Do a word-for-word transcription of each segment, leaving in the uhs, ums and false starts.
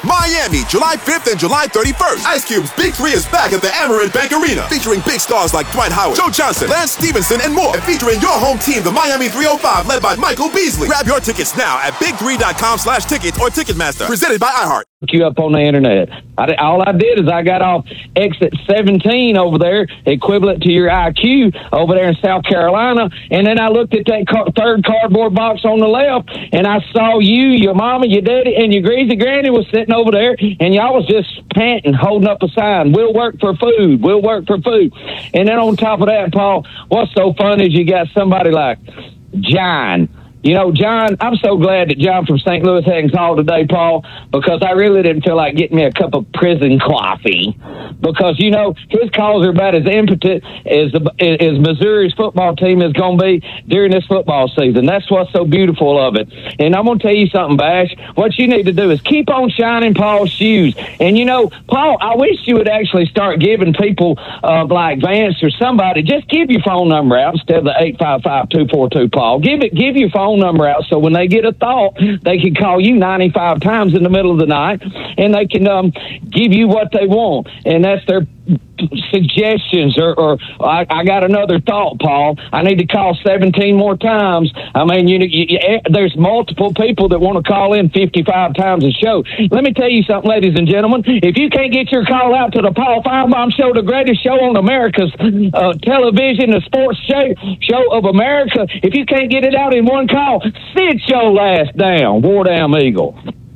Miami, July fifth and July thirty-first. Ice Cube's Big Three is back at the Amerant Bank Arena, featuring big stars like Dwight Howard, Joe Johnson, Lance Stevenson, and more. And featuring your home team, the Miami three oh five, led by Michael Beasley. Grab your tickets now at big three dot com slash tickets or Ticketmaster. Presented by iHeart. You up on the internet. I, all I did is I got off exit seventeen over there, equivalent to your I Q over there in South Carolina, and then I looked at that car, third cardboard box on the left, and I saw you, your mama, your daddy, and your greasy granny was sitting over there, and y'all was just panting, holding up a sign, "We'll work for food, we'll work for food." And then on top of that, Paul, what's so funny is you got somebody like John. You know, John, I'm so glad that John from Saint Louis hadn't called today, Paul, because I really didn't feel like getting me a cup of prison coffee. Because, you know, his calls are about as impotent as, the, as Missouri's football team is going to be during this football season. That's what's so beautiful of it. And I'm going to tell you something, Bash. What you need to do is keep on shining Paul's shoes. And, you know, Paul, I wish you would actually start giving people uh, like Vance or somebody, just give your phone number out instead of the eight five five, two four two, Paul. Give it, give your phone number out so when they get a thought, they can call you ninety-five times in the middle of the night, and they can um, give you what they want, and that's their suggestions or, or I, I got another thought, Paul. I need to call seventeen more times. I mean, you know, you, you, there's multiple people that want to call in fifty-five times a show. Let me tell you something, ladies and gentlemen. If you can't get your call out to the Paul Firebomb Show, the greatest show on America's uh, television, the sports show, show of America, if you can't get it out in one call, sit your ass down, War Damn Eagle.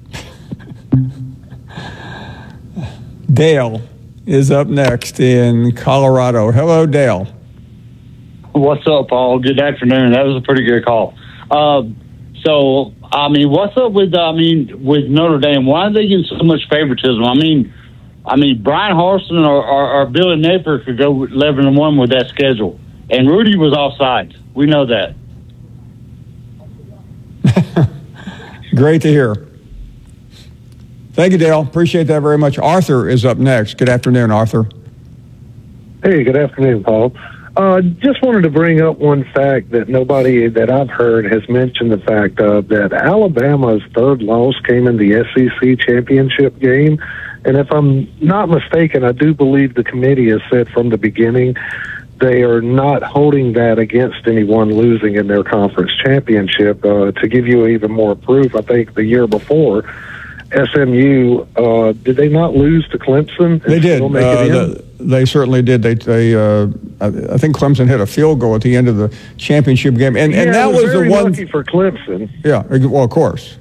Dale is up next in Colorado. Hello, Dale. What's up, Paul? Good afternoon. That was a pretty good call. Uh, so, I mean, what's up with, I mean, with Notre Dame? Why are they getting so much favoritism? I mean, I mean, Brian Harsin or, or, or Billy Napier could go eleven and one with that schedule. And Rudy was offsides. We know that. Great to hear. Thank you, Dale. Appreciate that very much. Arthur is up next. Good afternoon, Arthur. Hey, good afternoon, Paul. Uh, just wanted to bring up one fact that nobody that I've heard has mentioned the fact of that Alabama's third loss came in the S E C championship game. And if I'm not mistaken, I do believe the committee has said from the beginning they are not holding that against anyone losing in their conference championship. Uh, to give you even more proof, I think the year before, S M U, uh, did they not lose to Clemson? They did. Uh, the, they certainly did. They, they uh, I, I think Clemson hit a field goal at the end of the championship game, and yeah, and that it was, was very the one. Lucky for Clemson. Yeah, well, of course.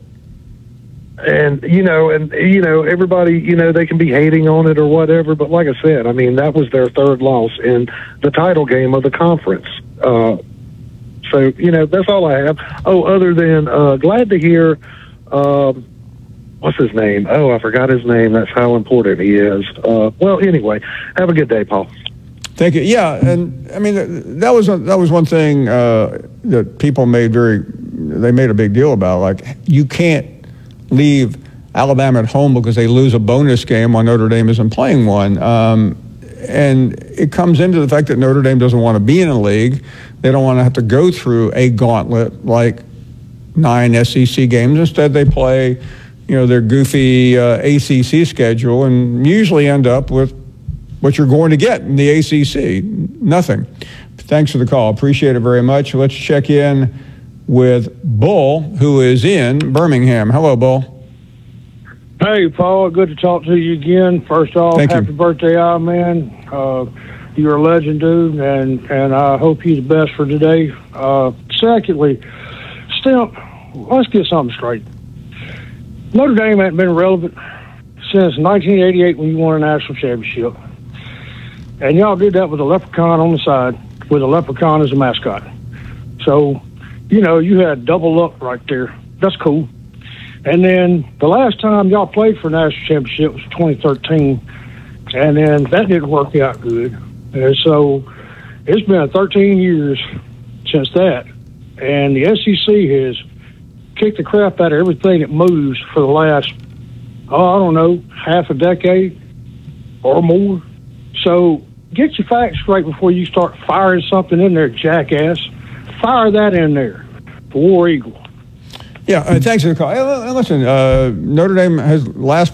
And you know, and you know, everybody, you know, they can be hating on it or whatever, but like I said, I mean, that was their third loss in the title game of the conference. Uh, so you know, that's all I have. Oh, other than uh, glad to hear. Um, What's his name? Oh, I forgot his name. That's how important he is. Uh, well, anyway, have a good day, Paul. Thank you. Yeah, and I mean that was that was one thing uh, that people made very. They made a big deal about. Like, you can't leave Alabama at home because they lose a bonus game while Notre Dame isn't playing one. Um, and it comes into the fact that Notre Dame doesn't want to be in a league. They don't want to have to go through a gauntlet like nine S E C games. Instead, they play, you know, their goofy uh, A C C schedule and usually end up with what you're going to get in the A C C, nothing. Thanks for the call. Appreciate it very much. Let's check in with Bull, who is in Birmingham. Hello, Bull. Hey, Paul. Good to talk to you again. First off, Thank happy you. birthday, Al, man. Uh, you're a legend, dude, and, and I hope you're the best for today. Uh, secondly, Stimp, let's get something straight. Notre Dame hasn't been relevant since nineteen eighty-eight when you won a national championship. And y'all did that with a leprechaun on the side, with a leprechaun as a mascot. So, you know, you had double luck right there. That's cool. And then the last time y'all played for a national championship was twenty thirteen, and then that didn't work out good. And so it's been thirteen years since that, and the S E C has kicked the crap out of everything that moves for the last, oh, I don't know, half a decade or more. So get your facts straight before you start firing something in there, jackass. Fire that in there for War Eagle. Yeah, uh, thanks for the call. Hey, listen, uh, Notre Dame has last